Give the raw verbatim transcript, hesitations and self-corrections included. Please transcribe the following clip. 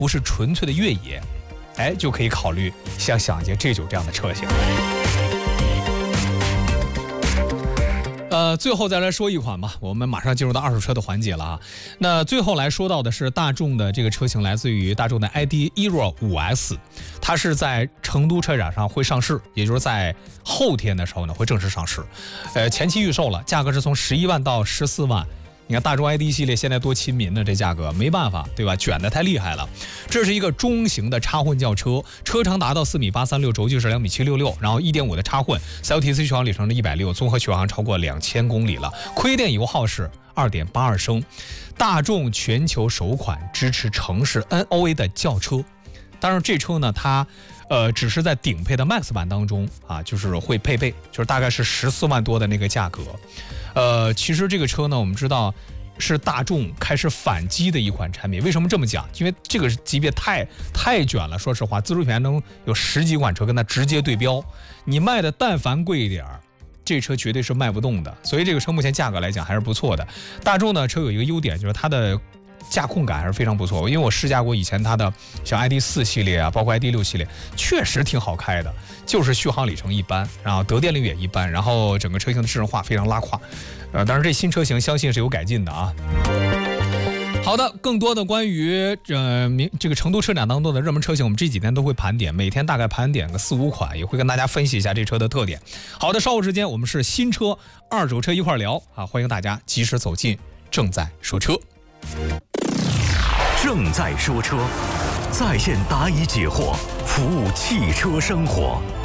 不是纯粹的越野，哎，就可以考虑像享捷 G 九这样的车型。呃，最后再来说一款吧，我们马上进入到二手车的环节了啊。那最后来说到的是大众的这个车型，来自于大众的 I D Eero 五 S， 它是在成都车展上会上市，也就是在后天的时候呢会正式上市。呃，前期预售了，价格是从十一万到十四万。你看大众 I D 系列现在多亲民呢，这价格没办法，对吧？卷得太厉害了。这是一个中型的插混轿车，车长达到四米八三六，轴距是两米七六六，然后 一点五 的插混 C L T C 续航里程是一百六，综合续航超过两千公里了，亏电油耗是二点八二升。大众全球首款支持城市 N O A 的轿车。当然这车呢它呃，只是在顶配的 Max 版当中啊，就是会配备，就是大概是十四万多的那个价格。呃，其实这个车呢，我们知道是大众开始反击的一款产品。为什么这么讲？因为这个级别太太卷了。说实话，自主品牌能有十几款车跟它直接对标，你卖的但凡贵一点儿，这车绝对是卖不动的。所以这个车目前价格来讲还是不错的。大众呢，车有一个优点就是它的驾控感还是非常不错，因为我试驾过以前它的像 I D 四 系列啊，包括 I D 六 系列，确实挺好开的，就是续航里程一般，然后得电率也一般，然后整个车型的智能化非常拉胯。呃，当然这新车型相信是有改进的啊。好的，更多的关于呃明这个成都车展当中的热门车型，我们这几天都会盘点，每天大概盘点个四五款，也会跟大家分析一下这车的特点。好的，稍后之间我们是新车、二手车一块聊啊，欢迎大家及时走进正在说车。 正在说车，在线答疑解惑，服务汽车生活。